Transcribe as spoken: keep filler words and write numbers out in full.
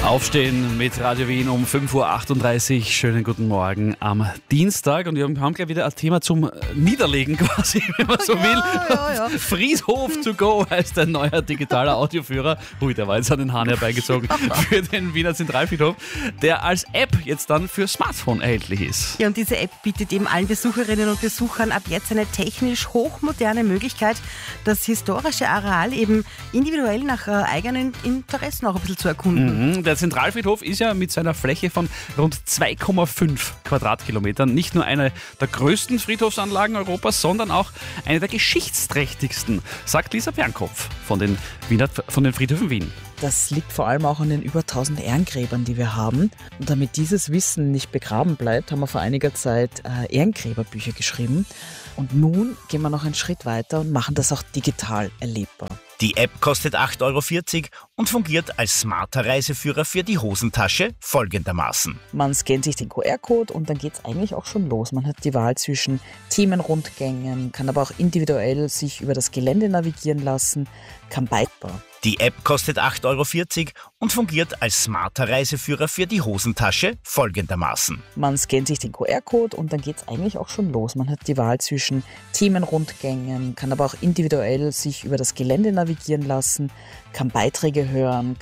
Aufstehen mit Radio Wien um fünf Uhr achtunddreißig. Schönen guten Morgen am Dienstag. Und wir haben gleich wieder ein Thema zum Niederlegen quasi, wenn man so ja, will. Ja, ja. Friedhof to go heißt ein neuer digitaler Audioführer. Ui, der war jetzt an den Haaren herbeigezogen für den Wiener Zentralfriedhof, der als App jetzt dann für Smartphone erhältlich ist. Ja, und diese App bietet eben allen Besucherinnen und Besuchern ab jetzt eine technisch hochmoderne Möglichkeit, das historische Areal eben individuell nach äh, eigenen Interessen auch ein bisschen zu erkunden. Mhm, der Zentralfriedhof ist ja mit seiner Fläche von rund zwei Komma fünf Quadratkilometern nicht nur eine der größten Friedhofsanlagen Europas, sondern auch eine der geschichtsträchtigsten, sagt Lisa Bernkopf von den, Wiener, von den Friedhöfen Wien. Das liegt vor allem auch an den über tausend Ehrengräbern, die wir haben. Und damit dieses Wissen nicht begraben bleibt, haben wir vor einiger Zeit äh, Ehrengräberbücher geschrieben. Und nun gehen wir noch einen Schritt weiter und machen das auch digital erlebbar. Die App kostet acht Euro vierzig und fungiert als smarter Reiseführer für die Hosentasche folgendermaßen. Man scannt sich den Q R-Code und dann geht es eigentlich auch schon los. Man hat die Wahl zwischen Themenrundgängen, kann aber auch individuell sich über das Gelände navigieren lassen, kann Bytebar. Die App kostet acht Euro vierzig und fungiert als smarter Reiseführer für die Hosentasche folgendermaßen. Man scannt sich den Q R-Code und dann geht es eigentlich auch schon los. Man hat die Wahl zwischen Themenrundgängen, kann aber auch individuell sich über das Gelände navigieren lassen, kann Beiträge hören,